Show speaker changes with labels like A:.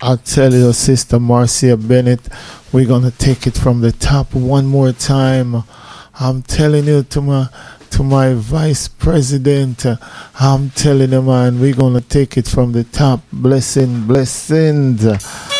A: I'll tell you, Sister Marcia Bennett, we're gonna take it from the top one more time. I'm telling you, to my vice president, I'm telling you, man, we're gonna take it from the top. Blessings.